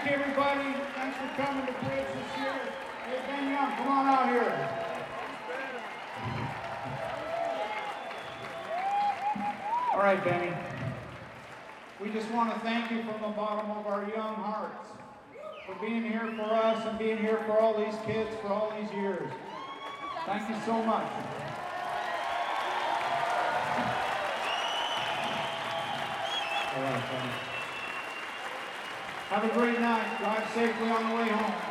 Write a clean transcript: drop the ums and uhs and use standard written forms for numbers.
Thank you, everybody. Thanks for coming to Bridge this year. Hey, Ben Young, come on out here. All right, Benny. We just want to thank you from the bottom of our young hearts for being here for us and being here for all these kids for all these years. Thank you so much. All right, Benny. Have a great night. Drive safely on the way home.